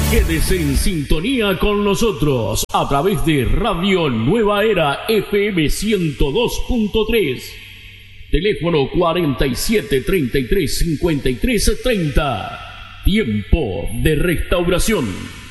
Quédese en sintonía con nosotros a través de Radio Nueva Era FM 102.3. Teléfono 47 33 53 30. Tiempo de restauración.